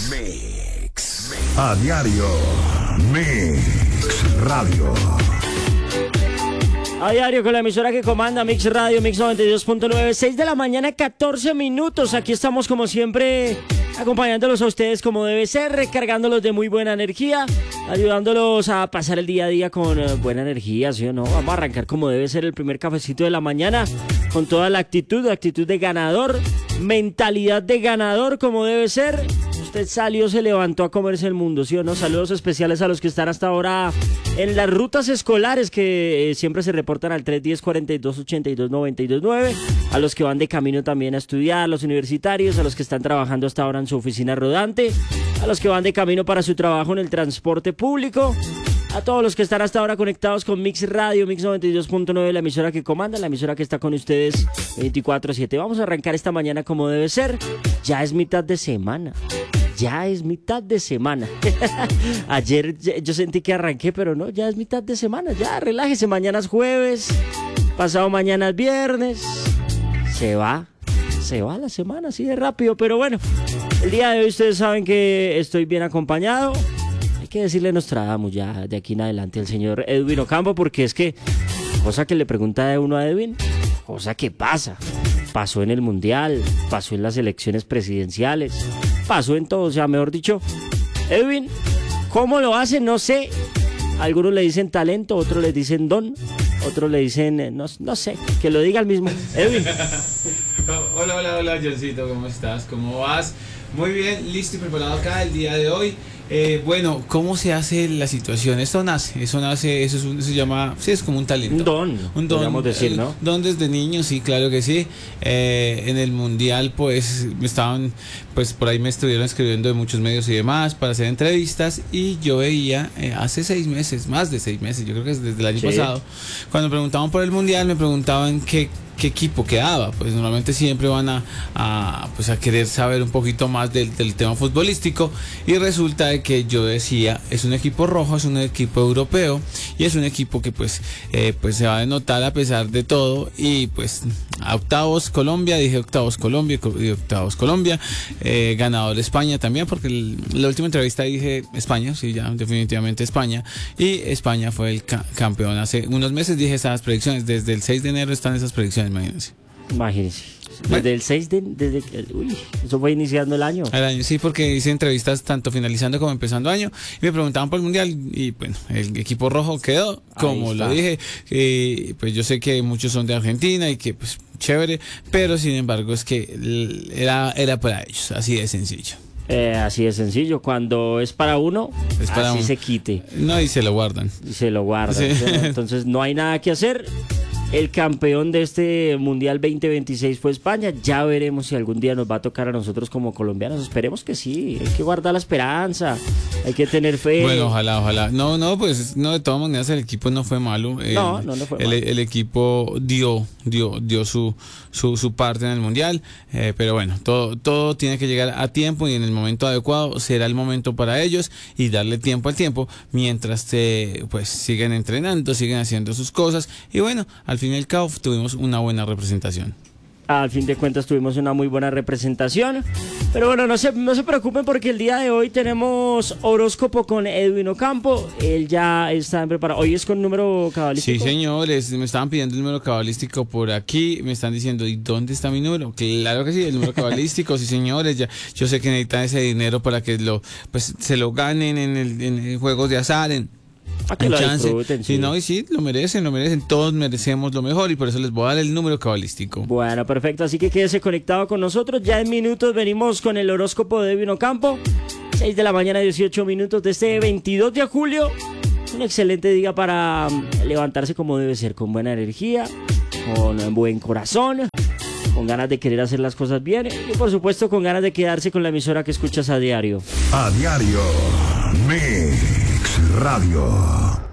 A diario. Mix Radio. A diario con la emisora que comanda Mix Radio, Mix 92.9, 6 de la mañana, 14 minutos. Aquí estamos como siempre, acompañándolos a ustedes como debe ser, recargándolos de muy buena energía, ayudándolos a pasar el día a día con buena energía, ¿sí o no? Vamos a arrancar como debe ser el primer cafecito de la mañana, con toda la actitud de ganador, mentalidad de ganador como debe ser. Usted salió, se levantó a comerse el mundo, ¿sí o no? Saludos especiales a los que están hasta ahora en las rutas escolares que siempre se reportan al 310-42-82-92-9, a los que van de camino también a estudiar, los universitarios, a los que están trabajando hasta ahora en su oficina rodante, a los que van de camino para su trabajo en el transporte público, a todos los que están hasta ahora conectados con Mix Radio, Mix 92.9, la emisora que comanda, la emisora que está con ustedes 24/7. Vamos a arrancar esta mañana como debe ser. Ya es mitad de semana. Ya es mitad de semana. Ayer yo sentí que arranqué, pero no, ya es mitad de semana. Ya, relájese, mañana es jueves, pasado mañana es viernes. Se va la semana así de rápido, pero bueno, el día de hoy ustedes saben que estoy bien acompañado. Hay que decirle Nostradamus ya de aquí en adelante al señor Edwin Ocampo, porque es que, cosa que le pregunta de uno a Edwin, cosa que pasa. Pasó en el Mundial, pasó en las elecciones presidenciales, pasó en todo, o sea, mejor dicho, Edwin, ¿cómo lo hace? No sé. Algunos le dicen talento, otros le dicen don, otros le dicen, no sé, que lo diga el mismo. Edwin. Hola, Johncito, ¿cómo estás? ¿Cómo vas? Muy bien, listo y preparado acá el día de hoy. Bueno, ¿cómo se hace la situación? Eso se llama, sí, es como un talento. Un don, podríamos decir, ¿no? Don desde niño, sí, claro que sí. En el Mundial, pues, por ahí me estuvieron escribiendo de muchos medios y demás para hacer entrevistas, y yo veía hace 6 meses, más de 6 meses, yo creo que es desde el año pasado, cuando preguntaban por el Mundial, me preguntaban qué equipo quedaba. Pues normalmente siempre van a querer saber un poquito más del tema futbolístico, y resulta de que yo decía, es un equipo rojo, es un equipo europeo, y es un equipo que pues se va a denotar a pesar de todo, y pues a octavos Colombia, ganador España también, porque la última entrevista dije España, sí, ya definitivamente España, y España fue el campeón. Hace unos meses dije esas predicciones, desde el 6 de enero están esas predicciones. Imagínense. Desde el 6 eso fue iniciando el año. Sí, porque hice entrevistas tanto finalizando como empezando año, y me preguntaban por el Mundial, y bueno, el equipo rojo quedó, como lo dije, pues yo sé que muchos son de Argentina y que pues chévere, pero sin embargo es que era para ellos, así de sencillo. Así de sencillo, cuando es para uno, es para así uno. Se quite. No, y se lo guardan. Sí. Entonces no hay nada que hacer. El campeón de este Mundial 2026 fue España. Ya veremos si algún día nos va a tocar a nosotros como colombianos. Esperemos que sí. Hay que guardar la esperanza. Hay que tener fe. Bueno, ojalá. No, pues no, de todas maneras el equipo no fue malo. No fue malo. El equipo dio su parte en el Mundial. Pero bueno, todo tiene que llegar a tiempo, y en el momento adecuado será el momento para ellos, y darle tiempo al tiempo mientras pues siguen entrenando, siguen haciendo sus cosas, y bueno, al fin y al cabo tuvimos una buena representación. Al fin de cuentas tuvimos una muy buena representación. Pero bueno, no se preocupen, porque el día de hoy tenemos horóscopo con Edwin Ocampo. Él ya está preparado. Hoy es con número cabalístico. Sí, señores, me estaban pidiendo el número cabalístico por aquí. Me están diciendo, ¿y dónde está mi número? Claro que sí, el número cabalístico. Sí, señores, ya, yo sé que necesitan ese dinero para que se lo ganen en juegos de azar, a que lo disfruten, sí. No, y sí, lo merecen, todos merecemos lo mejor, y por eso les voy a dar el número cabalístico. Bueno, perfecto, así que quédese conectado con nosotros. Ya en minutos venimos con el horóscopo de Edwin Ocampo. 6 de la mañana, 18 minutos de este 22 de julio. Un excelente día para levantarse como debe ser, con buena energía, con buen corazón, con ganas de querer hacer las cosas bien, y por supuesto con ganas de quedarse con la emisora que escuchas a diario. A diario, Mix Radio.